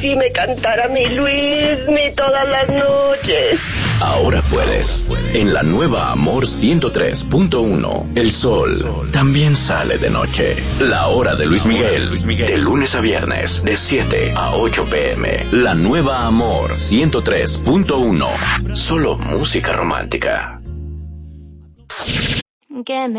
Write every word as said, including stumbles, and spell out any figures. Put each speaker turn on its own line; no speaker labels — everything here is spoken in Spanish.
si me cantara mi Luismi todas las noches.
Ahora puedes. En la nueva Amor ciento tres punto uno, el sol también sale de noche. La hora de Luis Miguel, de lunes a viernes, de siete a ocho pm. La nueva Amor ciento tres punto uno. Solo música romántica.
Que me